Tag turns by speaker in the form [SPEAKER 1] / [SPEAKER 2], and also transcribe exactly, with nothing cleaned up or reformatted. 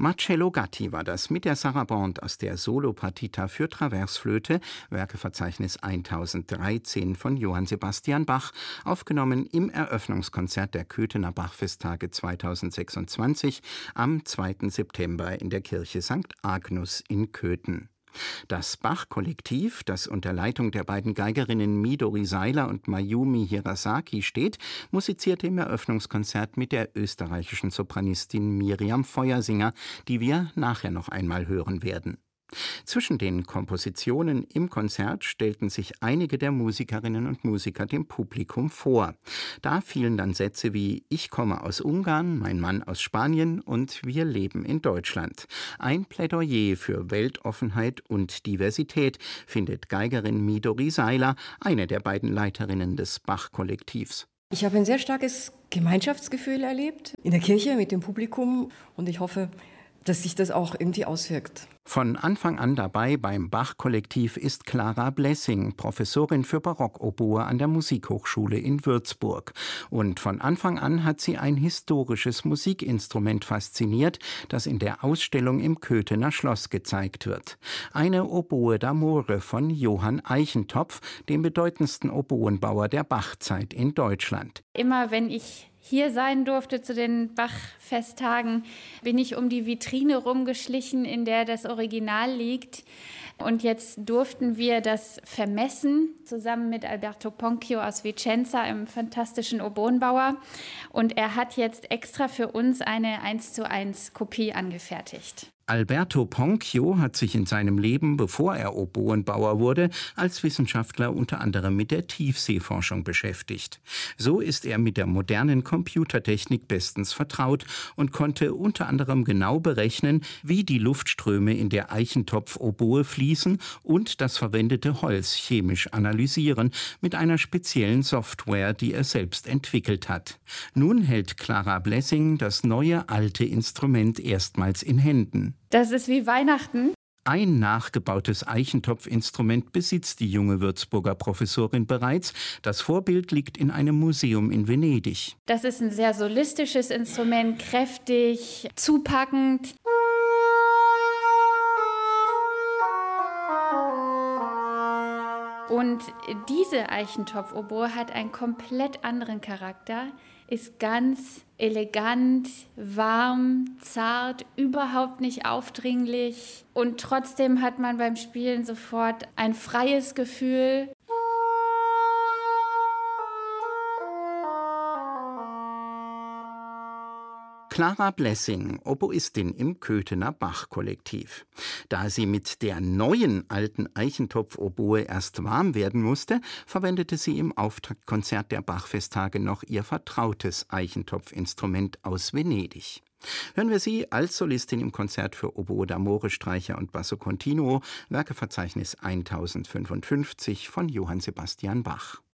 [SPEAKER 1] Marcello Gatti war das mit der Sarabande aus der Solopartita für Traversflöte, Werkeverzeichnis eintausenddreizehn von Johann Sebastian Bach, aufgenommen im Eröffnungskonzert der Köthener Bachfesttage zweitausendsechsundzwanzig am zweiten September in der Kirche Sankt Agnus in Köthen. Das Bach-Kollektiv, das unter Leitung der beiden Geigerinnen Midori Seiler und Mayumi Hirasaki steht, musizierte im Eröffnungskonzert mit der österreichischen Sopranistin Miriam Feuersinger, die wir nachher noch einmal hören werden. Zwischen den Kompositionen im Konzert stellten sich einige der Musikerinnen und Musiker dem Publikum vor. Da fielen dann Sätze wie »Ich komme aus Ungarn, mein Mann aus Spanien und wir leben in Deutschland«. Ein Plädoyer für Weltoffenheit und Diversität, findet Geigerin Midori Seiler, eine der beiden Leiterinnen des Bach-Kollektivs.
[SPEAKER 2] Ich habe ein sehr starkes Gemeinschaftsgefühl erlebt in der Kirche mit dem Publikum und ich hoffe, dass sich das auch irgendwie auswirkt.
[SPEAKER 1] Von Anfang an dabei beim Bach-Kollektiv ist Clara Blessing, Professorin für Barockoboe an der Musikhochschule in Würzburg. Und von Anfang an hat sie ein historisches Musikinstrument fasziniert, das in der Ausstellung im Köthener Schloss gezeigt wird. Eine Oboe d'Amore von Johann Eichentopf, dem bedeutendsten Oboenbauer der Bachzeit in Deutschland.
[SPEAKER 3] Immer wenn ich hier sein durfte zu den Bach-Festtagen, bin ich um die Vitrine rumgeschlichen, in der das Original liegt. Und jetzt durften wir das vermessen, zusammen mit Alberto Ponchio aus Vicenza, einem fantastischen Oboenbauer. Und er hat jetzt extra für uns eine eins zu eins Kopie angefertigt.
[SPEAKER 1] Alberto Ponchio hat sich in seinem Leben, bevor er Oboenbauer wurde, als Wissenschaftler unter anderem mit der Tiefseeforschung beschäftigt. So ist er mit der modernen Computertechnik bestens vertraut und konnte unter anderem genau berechnen, wie die Luftströme in der Eichentopf-Oboe fließen und das verwendete Holz chemisch analysieren mit einer speziellen Software, die er selbst entwickelt hat. Nun hält Clara Blessing das neue alte Instrument erstmals in Händen.
[SPEAKER 3] Das ist wie Weihnachten.
[SPEAKER 1] Ein nachgebautes Eichentopfinstrument besitzt die junge Würzburger Professorin bereits. Das Vorbild liegt in einem Museum in Venedig.
[SPEAKER 3] Das ist ein sehr solistisches Instrument, kräftig, zupackend. Und diese Eichentopf-Oboe hat einen komplett anderen Charakter, ist ganz elegant, warm, zart, überhaupt nicht aufdringlich. Und trotzdem hat man beim Spielen sofort ein freies Gefühl.
[SPEAKER 1] Clara Blessing, Oboistin im Köthener Bach-Kollektiv. Da sie mit der neuen alten Eichentopf-Oboe erst warm werden musste, verwendete sie im Auftaktkonzert der Bachfesttage noch ihr vertrautes Eichentopfinstrument aus Venedig. Hören wir sie als Solistin im Konzert für Oboe d'Amore, Streicher und Basso Continuo, Werkeverzeichnis eintausendfünfundfünfzig von Johann Sebastian Bach.